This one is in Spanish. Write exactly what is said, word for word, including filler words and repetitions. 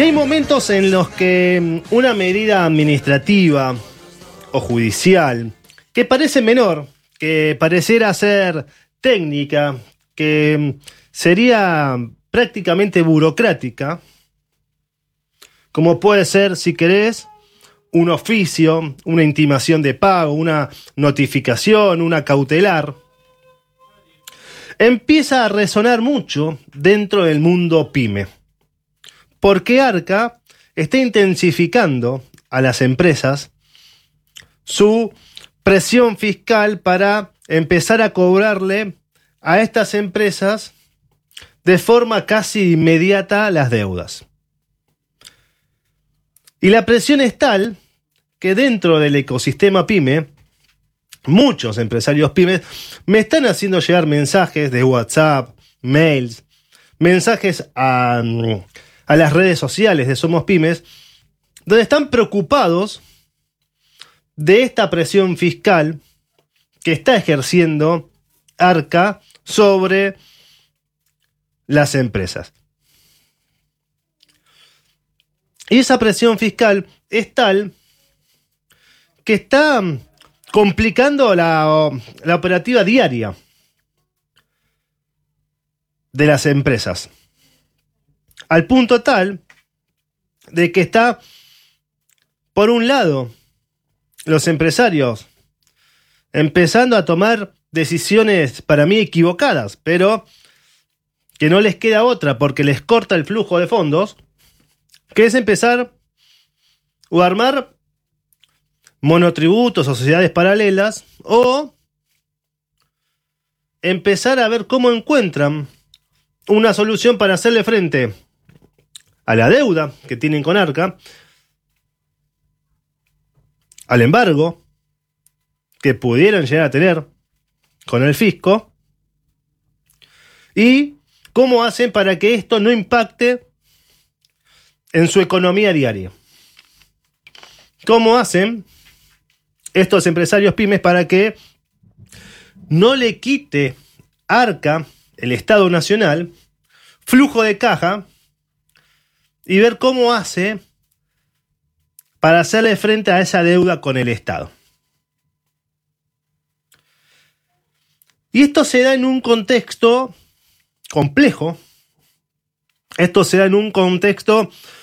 Y hay momentos en los que una medida administrativa o judicial que parece menor, que pareciera ser técnica, que sería prácticamente burocrática, como puede ser, si querés, un oficio, una intimación de pago, una notificación, una cautelar, empieza a resonar mucho dentro del mundo pyme. Porque Arca está intensificando a las empresas su presión fiscal para empezar a cobrarle a estas empresas de forma casi inmediata las deudas. Y la presión es tal que dentro del ecosistema pyme, muchos empresarios pymes me están haciendo llegar mensajes de WhatsApp, mails, mensajes a, a las redes sociales de Somos Pymes, donde están preocupados de esta presión fiscal que está ejerciendo Arca sobre las empresas. Y esa presión fiscal es tal que está complicando la, la operativa diaria de las empresas. Al punto tal de que está, por un lado, los empresarios empezando a tomar decisiones para mí equivocadas, pero que no les queda otra porque les corta el flujo de fondos, que es empezar o armar monotributos o sociedades paralelas, o empezar a ver cómo encuentran una solución para hacerle frente a la deuda que tienen con Arca, al embargo que pudieran llegar a tener con el fisco, y cómo hacen para que esto no impacte en su economía diaria. ¿Cómo hacen estos empresarios pymes para que no le quite Arca, el Estado Nacional, flujo de caja, y ver cómo hace para hacerle frente a esa deuda con el Estado? Y esto se da en un contexto complejo. Esto se da en un contexto